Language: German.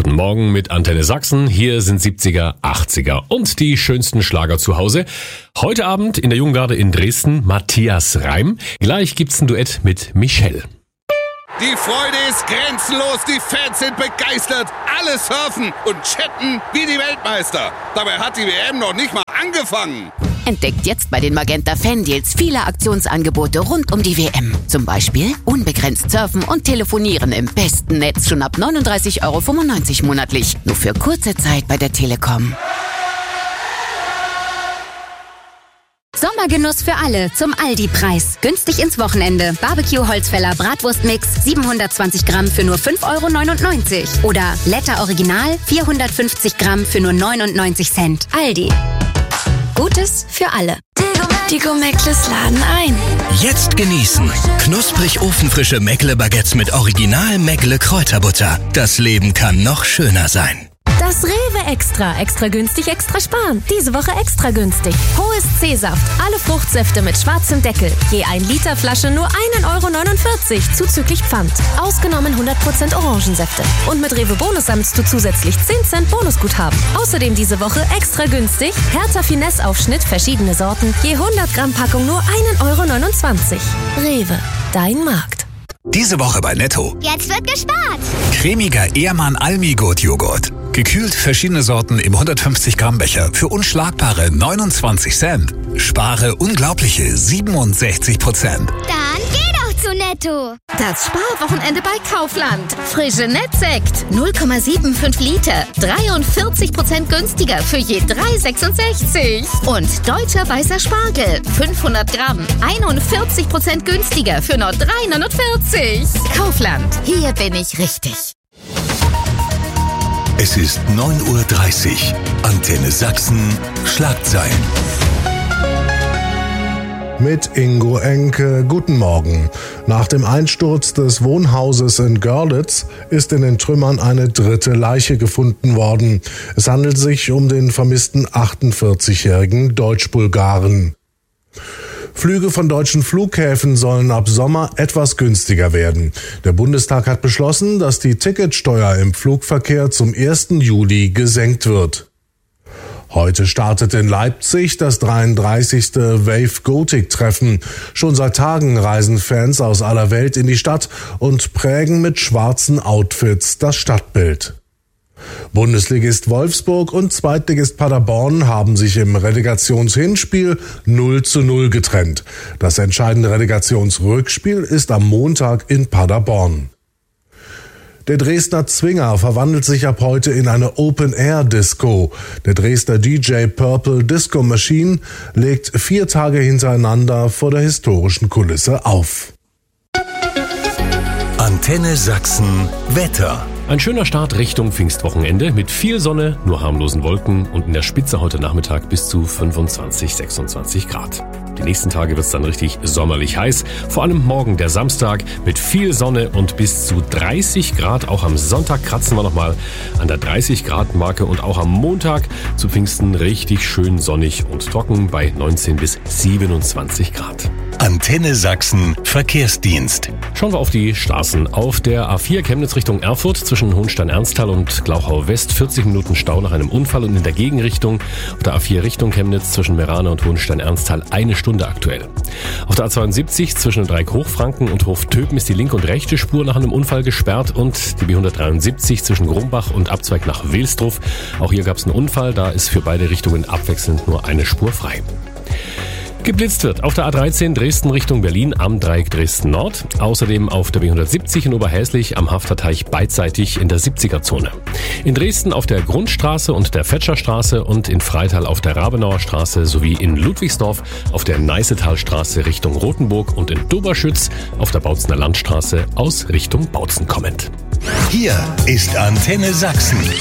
Guten Morgen mit Antenne Sachsen. Hier sind 70er, 80er und die schönsten Schlager zu Hause. Heute Abend in der Jugendgarde in Dresden Matthias Reim. Gleich gibt's ein Duett mit Michelle. Die Freude ist grenzenlos, die Fans sind begeistert, alle surfen und chatten wie die Weltmeister. Dabei hat die WM noch nicht mal angefangen. Entdeckt jetzt bei den Magenta Fan-Deals viele Aktionsangebote rund um die WM. Zum Beispiel unbegrenzt surfen und telefonieren im besten Netz schon ab 39,95 € monatlich. Nur für kurze Zeit bei der Telekom. Sommergenuss für alle zum Aldi-Preis. Günstig ins Wochenende. Barbecue-Holzfäller Bratwurstmix 720 Gramm für nur 5,99 € Oder Letter Original 450 Gramm für nur 99 Cent. Aldi. Gutes für alle. Die Go-Meckles laden ein. Jetzt genießen. Knusprig ofenfrische Meckle-Baguettes mit Original Meckle-Kräuterbutter. Das Leben kann noch schöner sein. Das Rewe Extra. Extra günstig, extra sparen. Diese Woche extra günstig. Hohes C-Saft. Alle Fruchtsäfte mit schwarzem Deckel. Je 1 Liter Flasche nur 1,49 € zuzüglich Pfand. Ausgenommen 100% Orangensäfte. Und mit Rewe Bonus sammelst du zusätzlich 10 Cent Bonusguthaben. Außerdem diese Woche extra günstig. Hertha Finesse Aufschnitt, verschiedene Sorten. Je 100 Gramm Packung nur 1,29 €. Rewe. Dein Markt. Diese Woche bei Netto. Jetzt wird gespart. Cremiger Ehrmann Almi-Gut Joghurt. Gekühlt verschiedene Sorten im 150 Gramm Becher für unschlagbare 29 Cent. Spare unglaubliche 67%. Dann geh doch zu Netto. Das Sparwochenende bei Kaufland. Frische Nettsekt 0,75 Liter. 43% günstiger für je 3,66 €. Und deutscher weißer Spargel 500 Gramm. 41% günstiger für nur 3,49 €. Kaufland. Hier bin ich richtig. Es ist 9:30 Uhr. Antenne Sachsen. Schlagzeilen. Mit Ingo Enke. Guten Morgen. Nach dem Einsturz des Wohnhauses in Görlitz ist in den Trümmern eine dritte Leiche gefunden worden. Es handelt sich um den vermissten 48-jährigen Deutsch-Bulgaren. Flüge von deutschen Flughäfen sollen ab Sommer etwas günstiger werden. Der Bundestag hat beschlossen, dass die Ticketsteuer im Flugverkehr zum 1. Juli gesenkt wird. Heute startet in Leipzig das 33. Wave Gothic-Treffen. Schon seit Tagen reisen Fans aus aller Welt in die Stadt und prägen mit schwarzen Outfits das Stadtbild. Bundesligist Wolfsburg und Zweitligist Paderborn haben sich im Relegationshinspiel 0:0 getrennt. Das entscheidende Relegationsrückspiel ist am Montag in Paderborn. Der Dresdner Zwinger verwandelt sich ab heute in eine Open-Air-Disco. Der Dresdner DJ Purple Disco Machine legt 4 Tage hintereinander vor der historischen Kulisse auf. Antenne Sachsen. Wetter. Ein schöner Start Richtung Pfingstwochenende mit viel Sonne, nur harmlosen Wolken und in der Spitze heute Nachmittag bis zu 25, 26 Grad. Die nächsten Tage wird es dann richtig sommerlich heiß. Vor allem morgen, der Samstag, mit viel Sonne und bis zu 30 Grad. Auch am Sonntag kratzen wir nochmal an der 30 Grad Marke und auch am Montag zu Pfingsten richtig schön sonnig und trocken bei 19 bis 27 Grad. Antenne Sachsen Verkehrsdienst. Schauen wir auf die Straßen. Auf der A4 Chemnitz Richtung Erfurt zwischen Hohenstein-Ernsthal und Glauchau West 40 Minuten Stau nach einem Unfall und in der Gegenrichtung auf der A4 Richtung Chemnitz zwischen Merane und Hohenstein-Ernsthal 1 Stunde aktuell. Auf der A72 zwischen Dreieck Hochfranken und Hoftöpen ist die linke und rechte Spur nach einem Unfall gesperrt und die B173 zwischen Grumbach und Abzweig nach Wilsdruff. Auch hier gab es einen Unfall, da ist für beide Richtungen abwechselnd nur eine Spur frei. Geblitzt wird auf der A13 Dresden Richtung Berlin am Dreieck Dresden Nord. Außerdem auf der B170 in Oberhäslich am Hafterteich beidseitig in der 70er-Zone. In Dresden auf der Grundstraße und der Fetscherstraße und in Freital auf der Rabenauer Straße sowie in Ludwigsdorf auf der Neißetalstraße Richtung Rothenburg und in Doberschütz auf der Bautzener Landstraße aus Richtung Bautzen kommend. Hier ist Antenne Sachsen.